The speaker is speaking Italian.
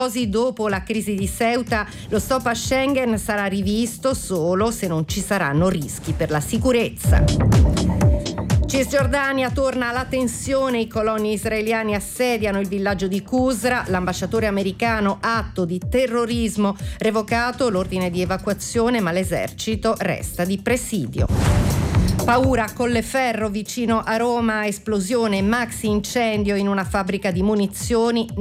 Dopo la crisi di Ceuta, lo stop a Schengen sarà rivisto solo se non ci saranno rischi per la sicurezza. Cisgiordania torna la tensione, i coloni israeliani assediano il villaggio di Qusra, l'ambasciatore americano atto di terrorismo, revocato l'ordine di evacuazione ma l'esercito resta di presidio. Paura a Colleferro vicino a Roma, esplosione, maxi incendio in una fabbrica di munizioni.